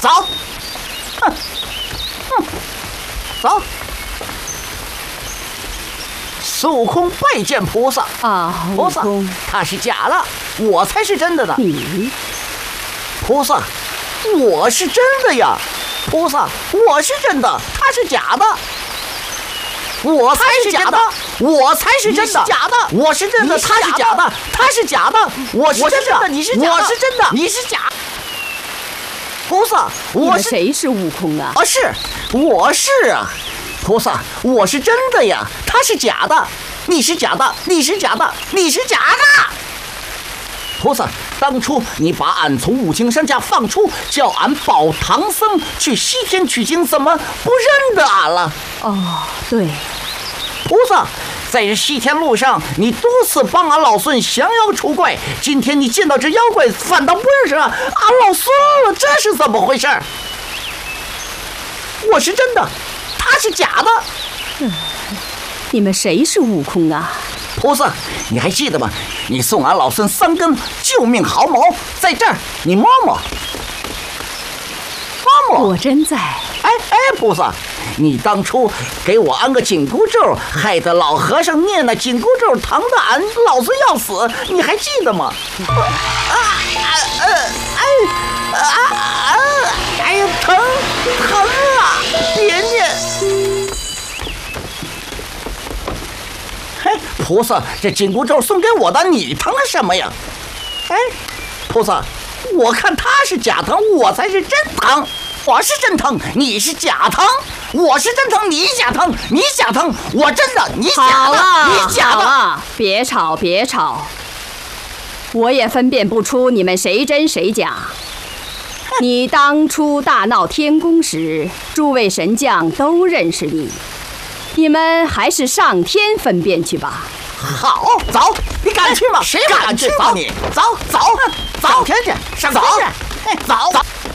走。走。孙悟空拜见菩萨啊！ 菩萨，他是假的，我才是真的呢。 你， 菩萨，我是真的呀。菩萨，我是真的，他是假的。我才是假的，我才是真的。假的，我是真的，他是假的，他是假的。我是真的，你是假的。我是真的，你是假。菩萨，我是谁是悟空啊？ 是，我是啊。菩萨，我是真的呀，他是假的，你是假的，你是假的，你是假的。菩萨，当初你把俺从五行山下放出，叫俺保唐僧去西天取经，怎么不认得俺了？ 哦，对。 菩萨，在这西天路上，你多次帮俺老孙降妖除怪，今天你见到这妖怪，反倒不认识俺老孙了，这是怎么回事？我是真的，他是假的。 你们谁是悟空啊？ 菩萨，你还记得吗？你送俺老孙3根救命毫毛，在这儿，你摸摸。摸摸。 果真在。 菩萨，你当初给我安个紧箍咒，害得老和尚念那紧箍咒，疼得俺老孙要死，你还记得吗？哎呀，疼啊！别念。菩萨，这紧箍咒送给我的，你疼什么呀？菩萨，我看他是假疼，我才是真疼。我是真疼，你是假疼；我是真疼，你假疼；你假疼，我真的，你假的，你假的。 好了，别吵，别吵。我也分辨不出你们谁真谁假。你当初大闹天宫时，诸位神将都认识你，你们还是上天分辨去吧。 好，走，你敢去吗？谁敢去吗？你走，上天去，上天去，走。